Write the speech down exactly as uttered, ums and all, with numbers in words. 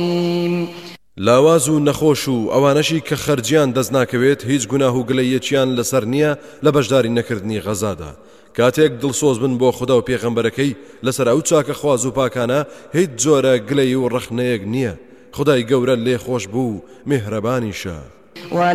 لاواز و نەخۆش و ئەوانەشی کە خەرجیان دەست ناکەوێت هیچ گوناه و گلەیەکیان لەسەر نییە لە بەشداری نەکردنی غەزادا. کاتێک دڵسۆز بن بۆ خوددا و پێغەمبەرەکەی لەسەر ئەو چاکە خواز و پاکانە هیچ جۆرە گلەی و ڕەخنەیەک نییە. خدای گەورە لێ خۆش بوو میهرەبانیشە.